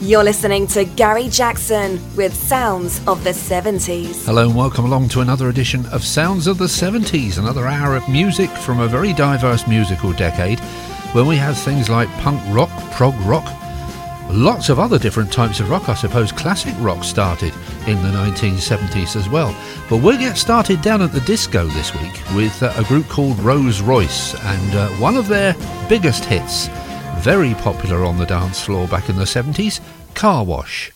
You're listening to Gary Jackson with Sounds of the 70s. Hello and welcome along to another edition of Sounds of the 70s, another hour of music from a very diverse musical decade when we have things like punk rock, prog rock, lots of other different types of rock. I suppose classic rock started in the 1970s as well. But we'll get started down at the disco this week with a group called Rose Royce and one of their biggest hits, very popular on the dance floor back in the 70s, Car Wash.